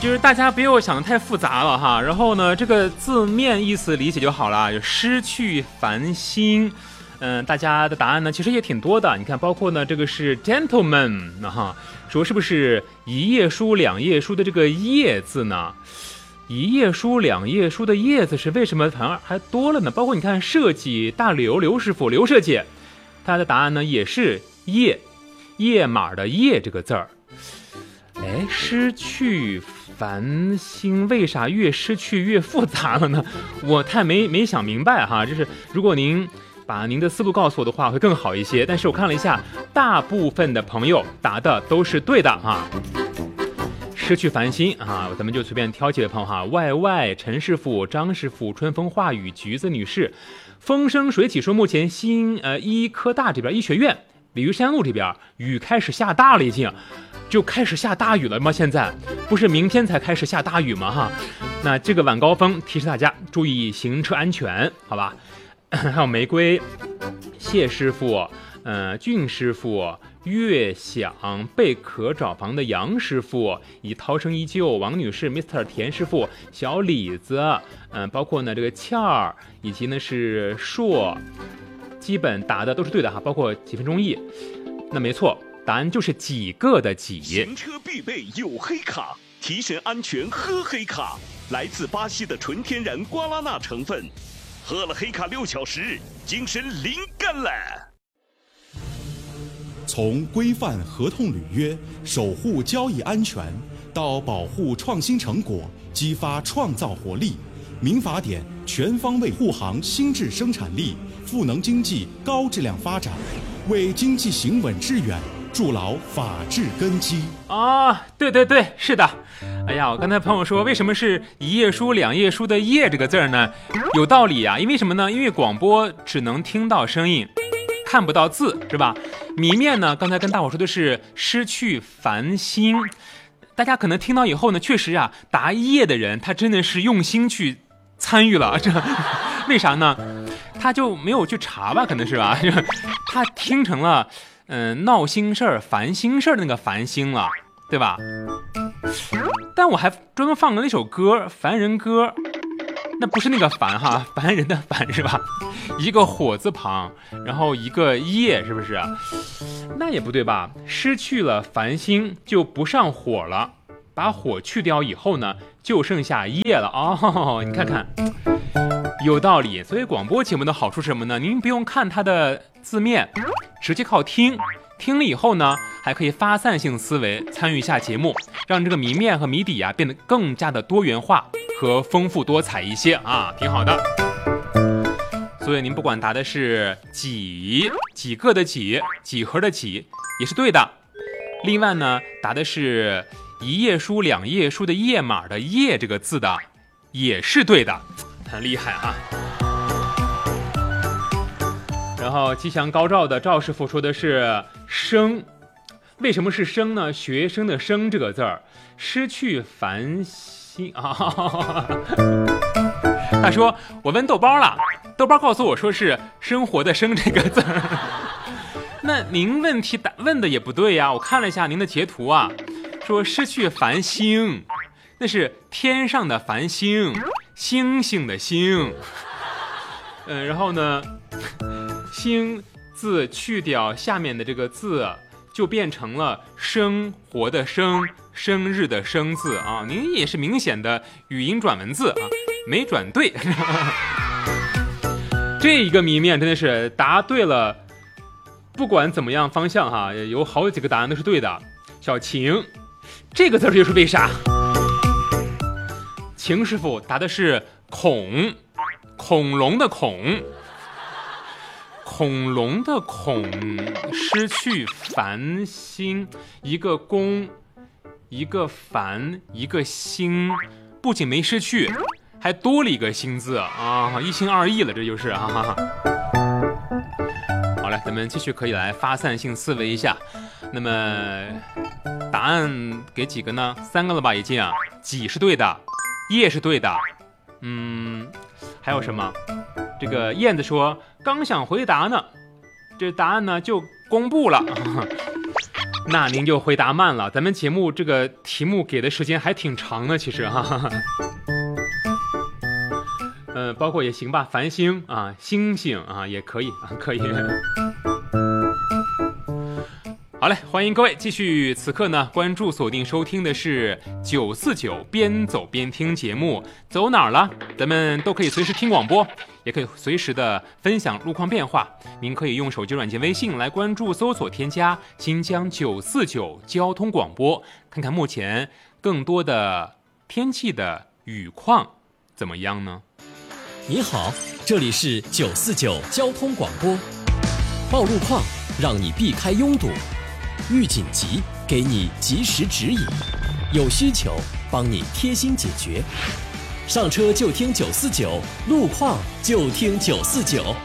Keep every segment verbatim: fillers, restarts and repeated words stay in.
就是大家不要想的太复杂了哈。然后呢，这个字面意思理解就好了，就失去烦心。嗯，大家的答案呢其实也挺多的。你看，包括呢这个是 gentleman 哈，说是不是一页书两页书的这个页字呢？一页书两页书的页字是为什么反而还多了呢？包括你看设计大刘刘师傅刘设计，他的答案呢也是页页码的页这个字儿。哎，失去烦心为啥越失去越复杂了呢？我太没没想明白哈。就是如果您把您的思路告诉我的话会更好一些，但是我看了一下，大部分的朋友答的都是对的哈。失去烦心啊，咱们就随便挑几位朋友哈。Y Y、陈师傅、张师傅、春风化雨、橘子女士、风生水起说，目前新呃医科大这边医学院鲤鱼山路这边雨开始下大了，已经就开始下大雨了吗？现在不是明天才开始下大雨吗？哈，那这个晚高峰提示大家注意行车安全，好吧？还有玫瑰、谢师傅、呃俊师傅、悦享、贝壳找房的杨师傅，以涛声依旧、王女士、mister 田师傅、小李子，嗯、呃，包括呢这个倩儿，以及呢是硕，基本答的都是对的哈，包括几分钟一。那没错，答案就是几个的几。 行车必备有黑卡，提神安全喝黑卡，来自巴西的纯天然瓜拉纳成分。喝了黑卡六小时，精神灵感了。 从规范合同履约、守护交易安全，到保护创新成果、激发创造活力，民法典全方位护航新质生产力，赋能经济高质量发展，为经济行稳致远筑牢法治根基。 啊，对对对，是的。哎呀，我刚才朋友说为什么是一页书两页书的页这个字呢？有道理啊，因为什么呢？因为广播只能听到声音，看不到字，是吧？谜面呢，刚才跟大伙说的是失去烦心，大家可能听到以后呢，确实啊，答页的人他真的是用心去参与了，这为啥呢？他就没有去查吧，可能是吧？他听成了嗯、呃、闹心事儿、烦心事儿的那个烦心了，对吧？但我还专门放了那首歌《凡人歌》，那不是那个凡哈，凡人的凡是吧？一个火字旁，然后一个叶，是不是？那也不对吧？失去了烦心就不上火了，把火去掉以后呢，就剩下叶了哦。你看看，有道理。所以广播节目的好处是什么呢？您不用看它的字面，直接靠听。听了以后呢，还可以发散性思维，参与一下节目，让这个谜面和谜底啊变得更加的多元化和丰富多彩一些啊，挺好的。所以您不管答的是几几个的几几何的几也是对的。另外呢，答的是一页书两页书的页码的页这个字的也是对的，很厉害啊。然后吉祥高照的赵师傅说的是生，为什么是生呢？学生的生这个字儿，失去烦心啊。他说我问豆包了，豆包告诉我说是生活的生这个字儿。那您问题答问的也不对呀，我看了一下您的截图啊，说失去繁星，那是天上的繁星，星星的星。嗯，然后呢？星字去掉下面的这个字，就变成了生活的生，生日的生字啊。您也是明显的语音转文字啊，没转对。这一个谜面真的是答对了，不管怎么样方向哈，有好几个答案都是对的。小晴，这个字就是为啥？秦师傅答的是恐，恐龙的恐。恐龙的恐，失去烦心，一个公，一个烦，一个心，不仅没失去，还多了一个心字啊，一心二意了，这就是啊。好了，咱们继续可以来发散性思维一下。那么答案给几个呢？三个了吧，已经啊。几是对的，叶是对的，嗯，还有什么？这个燕子说刚想回答呢，这答案呢就公布了。 那您就回答慢了，咱们节目这个题目给的时间还挺长的，其实哈。呃，包括也行吧，繁星啊，星星啊，也可以啊，可以。好嘞，欢迎各位继续。此刻呢，关注锁定收听的是九四九边走边听节目，走哪儿了？咱们都可以随时听广播，也可以随时的分享路况变化。您可以用手机软件微信来关注、搜索、添加新疆九四九交通广播，看看目前更多的天气的雨况怎么样呢？ 你好，这里是九四九交通广播，报路况让你避开拥堵。遇紧急，给你及时指引；有需求，帮你贴心解决。上车就听九四九，路况就听九四九。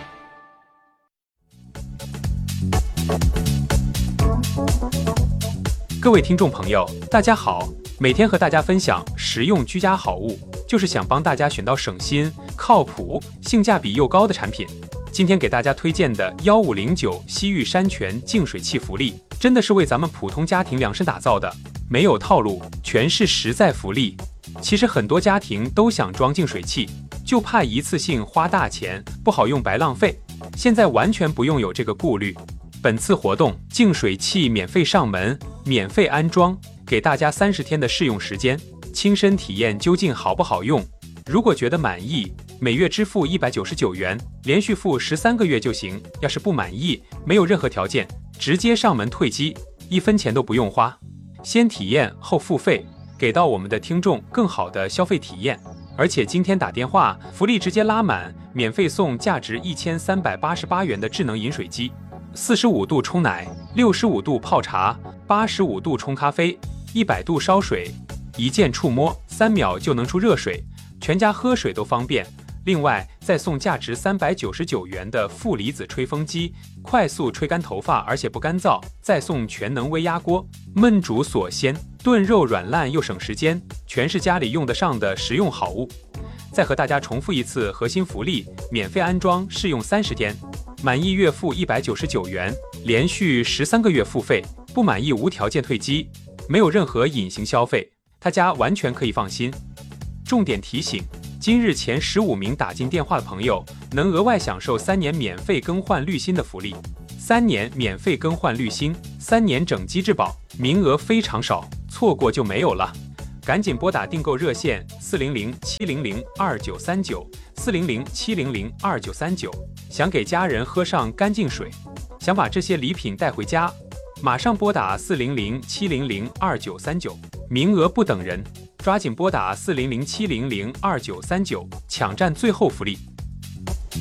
各位听众朋友，大家好！每天和大家分享实用居家好物，就是想帮大家选到省心、靠谱、性价比又高的产品。今天给大家推荐的一五零九西域山泉净水器福利，真的是为咱们普通家庭量身打造的，没有套路，全是实在福利。其实很多家庭都想装净水器，就怕一次性花大钱，不好用白浪费。现在完全不用有这个顾虑。本次活动，净水器免费上门，免费安装，给大家三十天的试用时间，亲身体验究竟好不好用。如果觉得满意，每月支付一百九十九元，连续付十三个月就行。要是不满意，没有任何条件，直接上门退机，一分钱都不用花。先体验后付费，给到我们的听众更好的消费体验。而且今天打电话，福利直接拉满，免费送价值一千三百八十八元的智能饮水机，四十五度冲奶，六十五度泡茶，八十五度冲咖啡，一百度烧水，一键触摸，三秒就能出热水，全家喝水都方便。另外再送价值三百九十九元的负离子吹风机，快速吹干头发而且不干燥，再送全能微压锅，焖煮锁鲜，炖肉软烂又省时间，全是家里用得上的实用好物。再和大家重复一次核心福利，免费安装试用三十天，满意月付一百九十九元，连续十三个月付费，不满意无条件退机，没有任何隐形消费，他家完全可以放心。重点提醒，今日前十五名打进电话的朋友，能额外享受三年免费更换滤芯的福利。三年免费更换滤芯，三年整机质保，名额非常少，错过就没有了。赶紧拨打订购热线四零零七零零二九三九，四零零七零零二九三九。想给家人喝上干净水，想把这些礼品带回家，马上拨打四零零七零零二九三九，名额不等人。抓紧拨打四零零七零零二九三九，抢占最后福利。